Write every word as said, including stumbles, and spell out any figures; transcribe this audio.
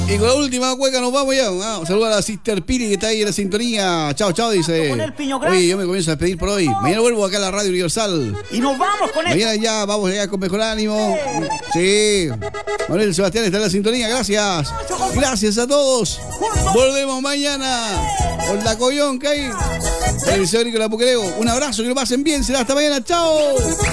Y con la última cueca nos vamos ya. Ah, saluda a la Sister Piri que está ahí en la sintonía. Chao, chao, dice. Oye, yo me comienzo a despedir por hoy. Mañana vuelvo acá a la Radio Universal. Y nos vamos con él. Mañana ya vamos allá con mejor ánimo. Sí. Manuel Sebastián está en la sintonía. Gracias. Gracias a todos. Volvemos mañana con la Coyón que hay. El señor Nicolás Puquereo. Un abrazo, que lo pasen bien. Será hasta mañana. Chao.